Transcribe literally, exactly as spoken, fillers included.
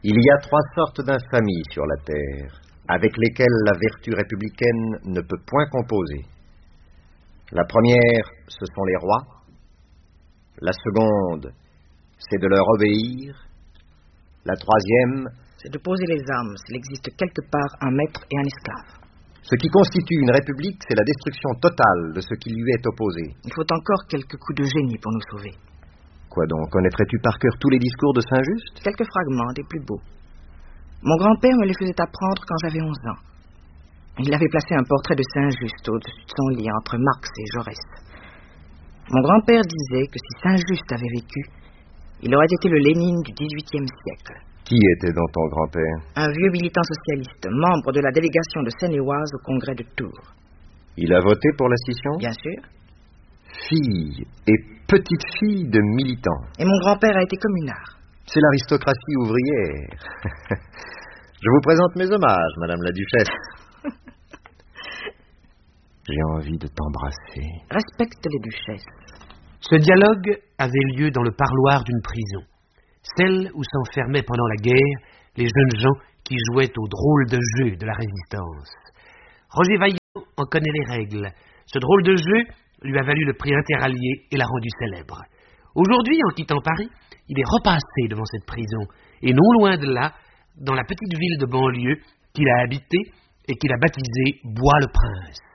Il y a trois sortes d'infamies sur la terre, avec lesquelles la vertu républicaine ne peut point composer. La première, ce sont les rois. La seconde, c'est de leur obéir. La troisième, c'est de poser les armes s'il existe quelque part un maître et un esclave. Ce qui constitue une république, c'est la destruction totale de ce qui lui est opposé. Il faut encore quelques coups de génie pour nous sauver. Quoi donc, connaîtrais-tu par cœur tous les discours de Saint-Just? Quelques fragments, des plus beaux. Mon grand-père me les faisait apprendre quand j'avais onze ans. Il avait placé un portrait de Saint-Just au-dessus de son lit entre Marx et Jaurès. Mon grand-père disait que si Saint-Just avait vécu, il aurait été le Lénine du dix-huitième siècle. Qui était donc ton grand-père? Un vieux militant socialiste, membre de la délégation de Seine-et-Oise au congrès de Tours. Il a voté pour la scission? Bien sûr. Fille et petite-fille de militants. Et mon grand-père a été communard. C'est l'aristocratie ouvrière. Je vous présente mes hommages, Madame la Duchesse. J'ai envie de t'embrasser. Respecte les duchesses. Ce dialogue avait lieu dans le parloir d'une prison, celle où s'enfermaient pendant la guerre les jeunes gens qui jouaient au drôle de jeu de la résistance. Roger Vaillant en connaît les règles. Ce drôle de jeu lui a valu le prix interallié et l'a rendu célèbre. Aujourd'hui, en quittant Paris, il est repassé devant cette prison, et non loin de là, dans la petite ville de banlieue qu'il a habitée et qu'il a baptisée Bois-le-Prince.